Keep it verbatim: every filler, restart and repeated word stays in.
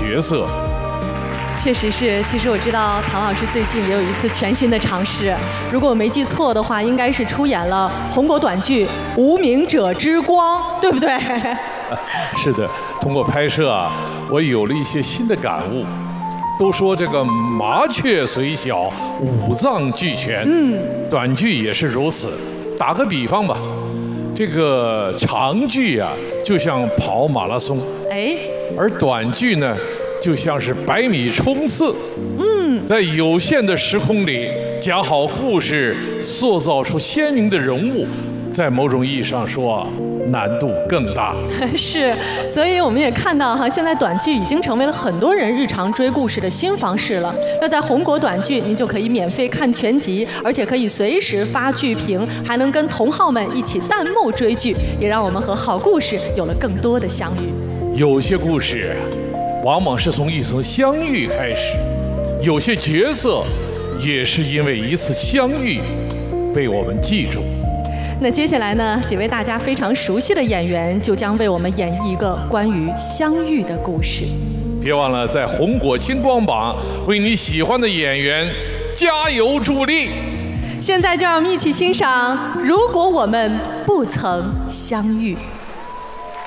角色。 确实是，其实我知道唐老师最近也有一次全新的尝试，如果我没记错的话，应该是出演了红国短剧《无名者之光》，对不对？ 是的，通过拍摄啊，我有了一些新的感悟。都说这个麻雀虽小，五脏俱全，嗯，短剧也是如此。打个比方吧，这个长剧啊，就像跑马拉松，哎，而短剧呢，就像是百米冲刺。嗯，在有限的时空里讲好故事，塑造出鲜明的人物，在某种意义上说，难度更大。 是，所以我们也看到哈，现在短剧已经成为了很多人日常追故事的新方式了。那在红国短剧，您就可以免费看全集，而且可以随时发剧评，还能跟同好们一起弹幕追剧，也让我们和好故事有了更多的相遇。 有些故事往往是从一层相遇开始，有些角色也是因为一次相遇被我们记住。 那接下来呢，几位大家非常熟悉的演员就将为我们演绎一个关于相遇的故事。 别忘了在红果星光榜为你喜欢的演员加油助力。 现在就让我们一起欣赏《如果我们不曾相遇》。